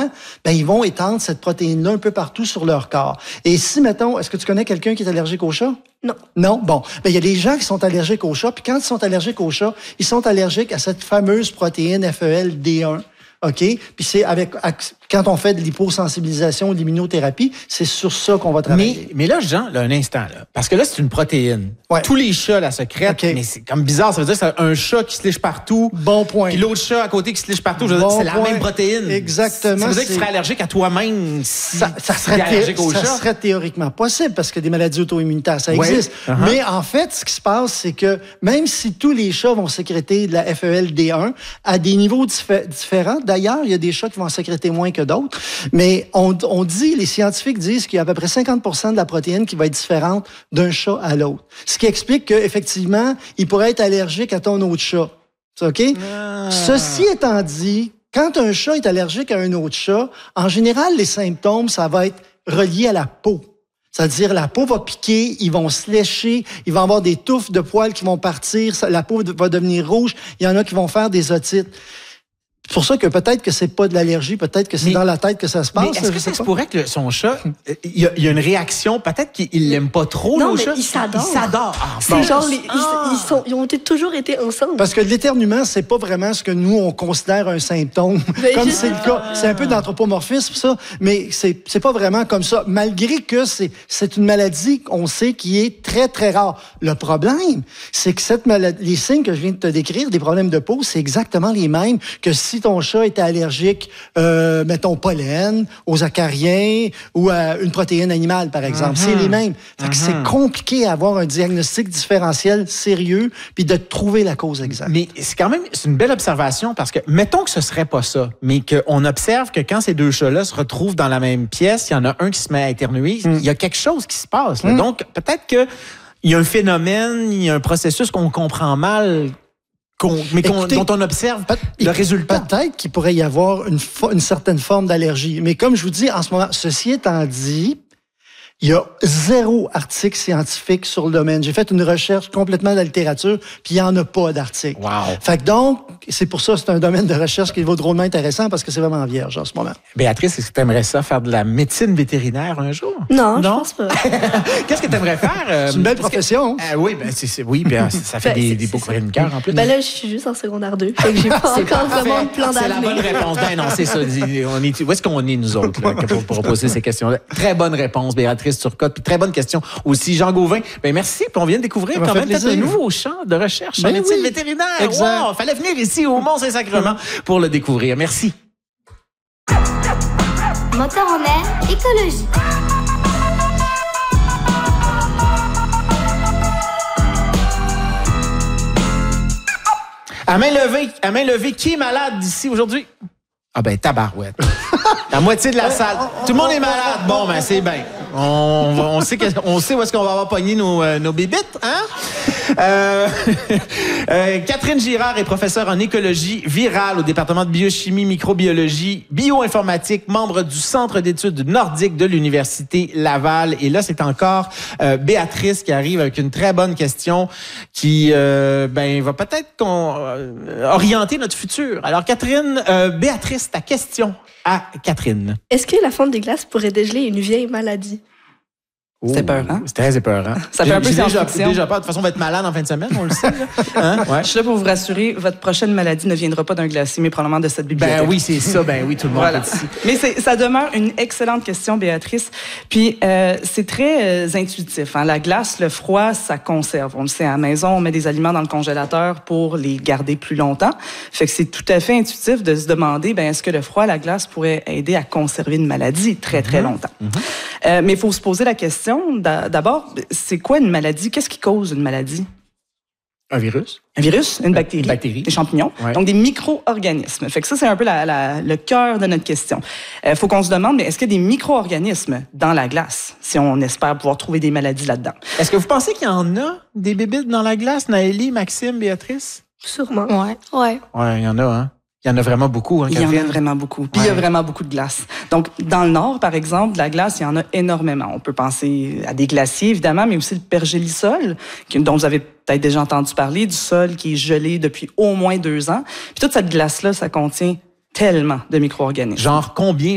souvent, ils vont étendre cette protéine-là un peu partout sur leur corps. Et si, mettons, est-ce que tu connais quelqu'un qui est allergique aux chats? Non. Non? Bon. Il y a des gens qui sont allergiques aux chats, puis quand ils sont allergiques aux chats, ils sont allergiques à cette fameuse protéine FEL-D1. OK? Puis c'est quand on fait de l'hyposensibilisation ou de l'immunothérapie, c'est sur ça qu'on va travailler. Mais là, Jean, un instant, là, parce que là, c'est une protéine. Ouais. Tous les chats la sécrètent, mais c'est comme bizarre. Ça veut dire que c'est un chat qui se liche partout. Bon point. Puis l'autre chat à côté qui se liche partout. Je veux dire, c'est la même protéine. Exactement. Ça veut dire que tu serais allergique à toi-même si tu es allergique aux chats. Ça serait théoriquement possible parce que des maladies auto-immunitaires, ça existe. Mais en fait, ce qui se passe, c'est que même si tous les chats vont sécréter de la FEL-D1 à des niveaux différents, d'ailleurs, il y a des chats qui vont en sécréter moins que d'autres, mais les scientifiques disent qu'il y a à peu près 50% de la protéine qui va être différente d'un chat à l'autre. Ce qui explique qu'effectivement, il pourrait être allergique à ton autre chat. OK? Ceci étant dit, quand un chat est allergique à un autre chat, en général, les symptômes, ça va être relié à la peau. C'est-à-dire, la peau va piquer, ils vont se lécher, il va y avoir des touffes de poils qui vont partir, la peau va devenir rouge, il y en a qui vont faire des otites. C'est pour ça que peut-être que c'est pas de l'allergie, peut-être que c'est dans la tête que ça se passe. Mais est-ce que ça se pourrait que son chat, il y a une réaction, peut-être qu'il l'aime pas trop, non, le mais chat? Il s'adore. Il s'adore. C'est genre, ils ont toujours été ensemble. Parce que l'éternuement, c'est pas vraiment ce que nous, on considère un symptôme. Comme c'est le cas. C'est un peu d'anthropomorphisme, ça, mais c'est pas vraiment comme ça. Malgré que c'est une maladie, on sait, qui est très, très rare. Le problème, c'est que cette maladie, les signes que je viens de te décrire, des problèmes de peau, c'est exactement les mêmes que si ton chat était allergique, mettons, au pollen, aux acariens ou à une protéine animale, par exemple. C'est les mêmes. Fait que c'est compliqué à avoir un diagnostic différentiel sérieux puis de trouver la cause exacte. Mais c'est une belle observation parce que, mettons que ce serait pas ça, mais qu'on observe que quand ces deux chats-là se retrouvent dans la même pièce, il y en a un qui se met à éternuer, il y a quelque chose qui se passe. Là. Donc, peut-être qu'il y a un phénomène, il y a un processus qu'on comprend mal, dont on observe le résultat. Peut-être qu'il pourrait y avoir une certaine forme d'allergie. Mais comme je vous dis, en ce moment, ceci étant dit, il y a 0 article scientifique sur le domaine. J'ai fait une recherche complètement de la littérature, puis il n'y en a pas d'article. Wow. Fait que donc, c'est pour ça que c'est un domaine de recherche qui vaut drôlement intéressant parce que c'est vraiment vierge en ce moment. Béatrice, est-ce que tu aimerais ça faire de la médecine vétérinaire un jour? Non, je pense pas. Qu'est-ce que tu aimerais faire? C'est une belle profession. Oui, ça fait des beaux chroniqueurs en plus. Là, je suis juste en secondaire 2. Fait que j'ai pas encore vraiment de plan d'avenir. C'est la bonne réponse. Non, c'est ça. Où est-ce qu'on est, nous autres, là, pour poser ces questions-là? Très bonne réponse, Béatrice Turcotte. Puis très bonne question aussi, Jean Gauvin. Merci. Puis on vient de découvrir quand même peut-être un nouveau champ de recherche en médecine vétérinaire. Exact. Wow, fallait venir ici au Mont-Saint-Sacrement pour le découvrir. Merci. Moteur en mer, écologie. À main levée, qui est malade d'ici aujourd'hui? Ah ben, tabarouette. La moitié de la salle. Tout le monde est malade. Bon, ben, c'est bien. On sait où est-ce qu'on va avoir pogné nos bébites, hein? Catherine Girard est professeure en écologie virale au département de biochimie, microbiologie, bioinformatique, membre du Centre d'études nordiques de l'Université Laval. Et là, c'est encore Béatrice qui arrive avec une très bonne question qui va peut-être orienter notre futur. Alors, Béatrice, ta question à Catherine. Est-ce que la fonte des glaces pourrait dégeler une vieille maladie? C'est épeurant. C'est très épeurant. Ça fait un peu science-fiction. Déjà pas. De toute façon, on va être malade en fin de semaine, on le sait. Hein? Ouais. Je suis là pour vous rassurer, votre prochaine maladie ne viendra pas d'un glacier, mais probablement de cette bibliothèque. Ben oui, c'est ça. Ben oui, tout le monde est ici. Mais ça demeure une excellente question, Béatrice. Puis, c'est très intuitif. Hein? La glace, le froid, ça conserve. On le sait, à la maison, on met des aliments dans le congélateur pour les garder plus longtemps. Fait que c'est tout à fait intuitif de se demander, est-ce que le froid, la glace pourrait aider à conserver une maladie très, très longtemps. Mais il faut se poser la question, d'abord, c'est quoi une maladie? Qu'est-ce qui cause une maladie? Un virus? Un virus, une bactérie, des champignons, donc des micro-organismes. Fait que ça, c'est un peu le cœur de notre question. Faut qu'on se demande, mais est-ce qu'il y a des micro-organismes dans la glace, si on espère pouvoir trouver des maladies là-dedans? Est-ce que vous pensez qu'il y en a des bébites dans la glace, Naëlie, Maxime, Béatrice? Sûrement. Ouais, il y en a, hein? Il y en a vraiment beaucoup, hein, Catherine? Il y en a vraiment beaucoup. Puis il y a vraiment beaucoup de glace. Donc, dans le nord, par exemple, de la glace, il y en a énormément. On peut penser à des glaciers, évidemment, mais aussi le pergélisol, dont vous avez peut-être déjà entendu parler, du sol qui est gelé depuis au moins 2 ans. Puis toute cette glace-là, ça contient tellement de micro-organismes. Genre combien